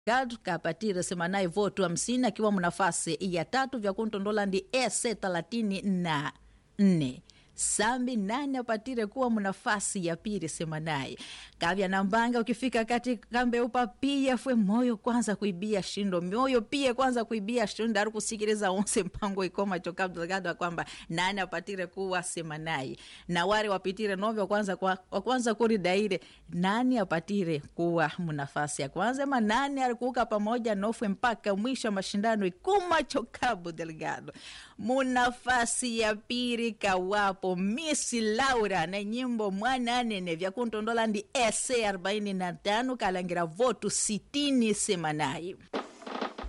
Gado kapatire semanai votu 50 akiwa mnafasi ya 3 vya kuntondola ndi ese 34 Sambi nani apatire kuwa mnafasi ya pili semanai. Kavya nambanga ukifika kati kambe upa pia fwe moyo kwanza kuibia shindo. Moyo pia kwanza kuibia shindo. Daru kusikiriza onse mpango ikoma chokabdo gado kwamba nani apatire kuwa semanai. Na ware wapitire novyo kwanza kuri daire. Nani apatire kuwa mnafasi ya kwanza. Ma nani alikuuka pamoja nofwe mpaka mwisho mashindano ikoma chokabdo delgado. Mnafasi ya pili kawapo Miss Laura na nyimbo mwana nene vya kuntondola ndi ese 45 kalangira votu 60 semanai.